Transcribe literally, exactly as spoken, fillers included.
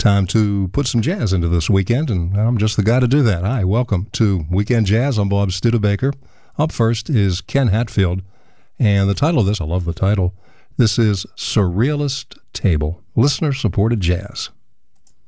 Time to put some jazz into this weekend, and I'm just the guy to do that. Hi, welcome to Weekend Jazz. I'm Bob Studebaker. Up first is Ken Hatfield, and the title of this, I love the title, this is Surrealist Table, listener-supported jazz.